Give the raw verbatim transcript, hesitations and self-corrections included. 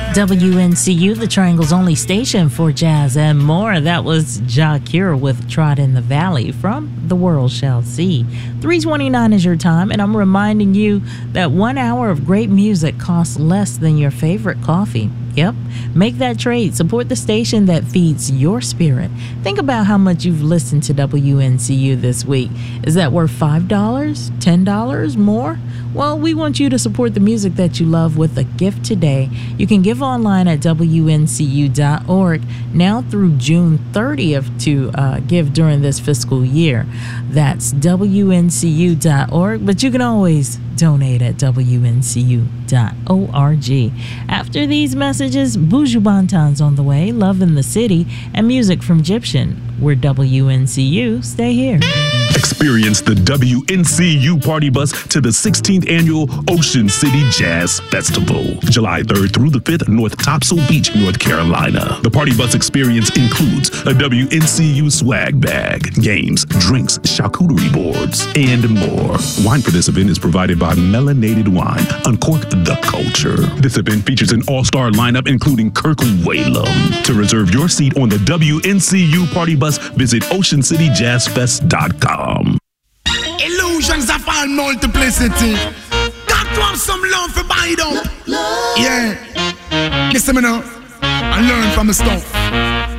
W N C U, the Triangle's only station for jazz and more. That was Ja Cure with Trot in the Valley from The World Shall See. three twenty-nine is your time, and I'm reminding you that one hour of great music costs less than your favorite coffee. Yep, make that trade. Support the station that feeds your spirit. Think about how much you've listened to W N C U this week. Is that worth five dollars, ten dollars, more? Well, we want you to support the music that you love with a gift today. You can give online at W N C U dot org now through June thirtieth to uh, give during this fiscal year. That's W N C U dot org, but you can always donate at W N C U dot org. After these messages, Buju Banton's on the way, Love in the City, and music from Egyptian. We're W N C U. Stay here. Experience the W N C U Party Bus to the sixteenth Annual Ocean City Jazz Festival, July third through the fifth, North Topsail Beach, North Carolina. The Party Bus experience includes a W N C U swag bag, games, drinks, charcuterie boards, and more. Wine for this event is provided by Melanated Wine. Uncork the culture. This event features an all-star lineup including Kirk Whalum. To reserve your seat on the W N C U Party Bus, visit ocean city jazz fest dot com. Illusions of all multiplicity. Got to have some love for buy it up. Yeah. Listen me now. I learn from the stuff.